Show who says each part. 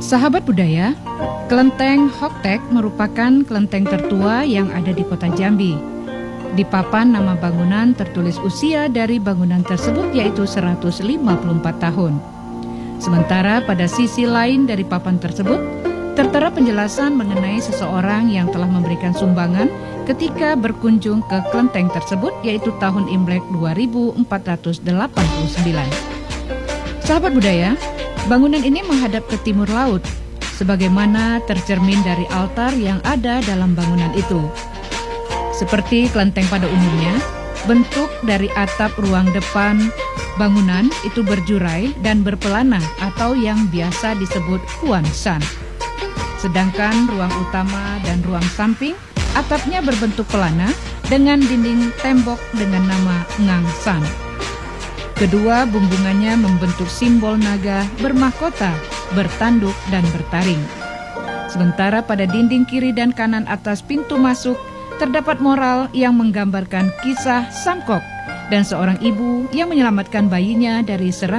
Speaker 1: Sahabat budaya, kelenteng Hoktek merupakan kelenteng tertua yang ada di kota Jambi. Di papan nama bangunan tertulis usia dari bangunan tersebut yaitu 154 tahun. Sementara pada sisi lain dari papan tersebut tertera penjelasan mengenai seseorang yang telah memberikan sumbangan ketika berkunjung ke kelenteng tersebut yaitu tahun Imlek 2489. Sahabat budaya, bangunan ini menghadap ke timur laut, sebagaimana tercermin dari altar yang ada dalam bangunan itu. Seperti kelenteng pada umumnya, bentuk dari atap ruang depan bangunan itu berjurai dan berpelana atau yang biasa disebut huansan. Sedangkan ruang utama dan ruang samping, atapnya berbentuk pelana dengan dinding tembok dengan nama ngangsan. Kedua bumbungannya membentuk simbol naga bermahkota, bertanduk dan bertaring. Sementara pada dinding kiri dan kanan atas pintu masuk terdapat moral yang menggambarkan kisah Sangkok dan seorang ibu yang menyelamatkan bayinya dari serangan